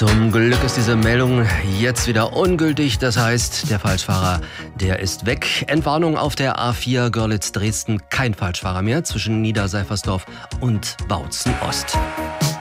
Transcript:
Zum Glück ist diese Meldung jetzt wieder ungültig. Das heißt, der Falschfahrer, der ist weg. Entwarnung auf der A4 Görlitz-Dresden. Kein Falschfahrer mehr zwischen Niederseifersdorf und Bautzen Ost.